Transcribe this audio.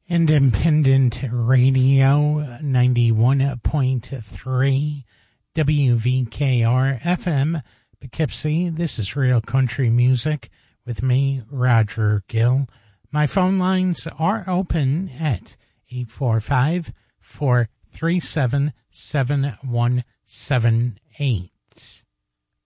Independent Radio 91.3 WVKR FM Poughkeepsie. This is Real Country Music with me, Roger Gill. My phone lines are open at 845-437-7178.